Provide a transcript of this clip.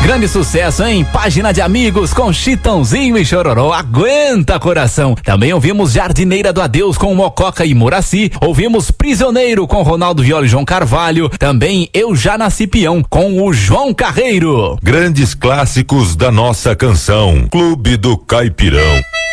Grande sucesso, hein? Página de Amigos com Chitãozinho e Chororó, aguenta coração. Também ouvimos Jardineira do Adeus com Mococa e Muraci. Ouvimos Prisioneiro com Ronaldo Viola e João Carvalho. Também Eu Já Nasci Peão com o João Carreiro. Grandes clássicos da nossa canção. Clube do Caipirão.